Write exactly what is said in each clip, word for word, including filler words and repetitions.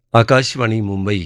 आकाशवाणी मुंबई.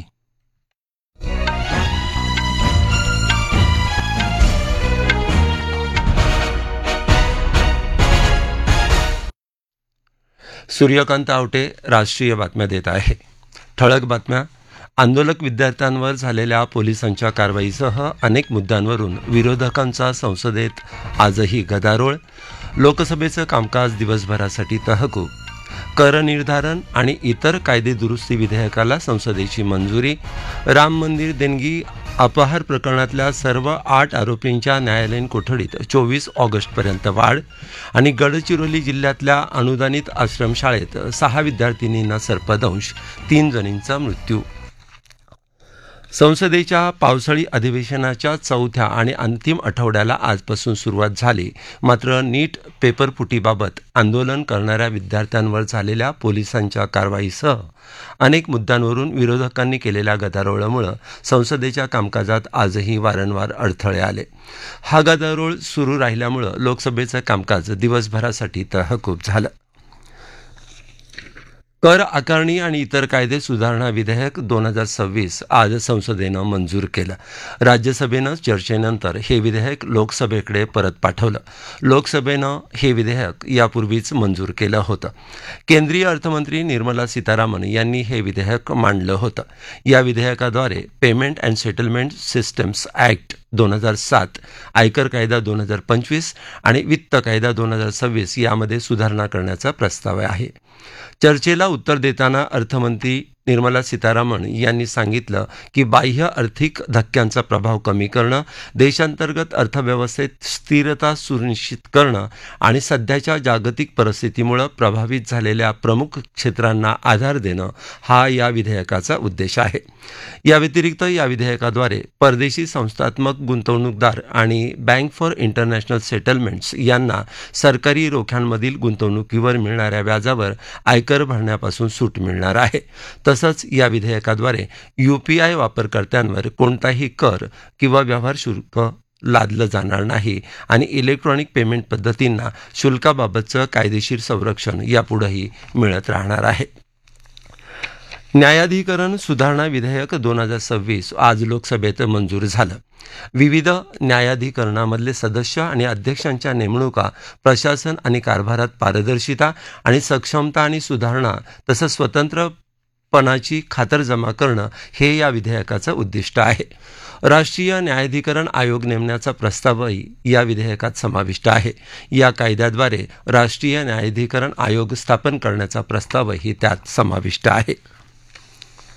सूर्यकांत आवटे राष्ट्रीय बातम्या देत आहे. ठळक बातम्या. आंदोलक विद्यार्थ्यांवर झालेल्या पोलिसांच्या कारवाईसह अनेक मुद्द्यांवरून विरोधकांचा संसदेत आजही गदारोळ. लोकसभेचं कामकाज दिवसभरासाठी तहकूब. कर निर्धारण आणि इतर कायदे दुरुस्ती विधेयकाला संसदेची मंजुरी. राम मंदिर देणगी अपहार प्रकरणातल्या सर्व आठ आरोपींच्या न्यायालयीन कोठडीत चोवीस ऑगस्टपर्यंत वाढ. आणि गडचिरोली जिल्ह्यातल्या अनुदानित आश्रमशाळेत सहा विद्यार्थिनींना सर्पदंश, तीन जणींचा मृत्यू. संसदेच्या पावसाळी अधिवेशनाच्या चौथ्या आणि अंतिम आठवड्याला आजपासून सुरुवात झाली. मात्र नीट पेपरफुटीबाबत आंदोलन करणाऱ्या विद्यार्थ्यांवर झालेल्या पोलिसांच्या कारवाईसह अनेक मुद्द्यांवरून विरोधकांनी केलेल्या गदारोळामुळे संसदेच्या कामकाजात आजही वारंवार अडथळे आले. हा गदारोळ सुरू राहिल्यामुळे लोकसभेचं कामकाज दिवसभरासाठी तहकूब झालं. कर आकारणी आणि इतर कायदे सुधारणा विधेयक दोन हजार सव्वीस आज संसदेनं मंजूर केलं. राज्यसभेनं चर्चेनंतर हे विधेयक लोकसभेकडे परत पाठवलं. लोकसभेनं हे विधेयक यापूर्वीच मंजूर केलं होतं. केंद्रीय अर्थमंत्री निर्मला सीतारामन यांनी हे विधेयक मांडलं होतं. या विधेयकाद्वारे payment and settlement systems act दोन हजार सात, आयकर कायदा दोन हजार पंचवीस आणि वित्त कायदा दोन हजार सव्वीस यामध्ये सुधारणा करण्याचा प्रस्ताव आहे. चर्चेला उत्तर देताना अर्थमंत्री निर्मला सीतारामन यांनी सांगितलं की बाह्य आर्थिक धक्क्यांचा प्रभाव कमी करणं, देशांतर्गत अर्थव्यवस्थेत स्थिरता सुनिश्चित करणं आणि सध्याच्या जागतिक परिस्थितीमुळे प्रभावित झालेल्या प्रमुख क्षेत्रांना आधार देणं हा या विधेयकाचा उद्देश आहे. या व्यतिरिक्त या विधेयकाद्वारे परदेशी संस्थात्मक गुंतवणूकदार आणि बँक फॉर इंटरनॅशनल सेटलमेंट्स यांना सरकारी रोख्यांमधील गुंतवणुकीवर मिळणाऱ्या व्याजावर आयकर भरण्यापासून सूट मिळणार आहे. तसंच या विधेयकाद्वारे यूपीआय वापरकर्त्यांवर कोणताही कर किंवा व्यवहार शुल्क लादलं जाणार नाही आणि इलेक्ट्रॉनिक पेमेंट पद्धतींना शुल्काबाबतचं कायदेशीर संरक्षण यापुढेही मिळत राहणार आहे. न्यायाधिकरण सुधारणा विधेयक दोन हजार सव्वीस आज लोकसभेत मंजूर झालं. विविध न्यायाधिकरणामधले सदस्य आणि अध्यक्षांच्या नेमणुका, प्रशासन आणि कारभारात पारदर्शिता आणि सक्षमता आणि सुधारणा तसंच स्वतंत्रपणाची खातरजमा करणं हे या विधेयकाचं उद्दिष्ट आहे. राष्ट्रीय न्यायाधिकरण आयोग नेमण्याचा प्रस्तावही या विधेयकात समाविष्ट आहे. या कायद्याद्वारे राष्ट्रीय न्यायाधिकरण आयोग स्थापन करण्याचा प्रस्तावही त्यात समाविष्ट आहे.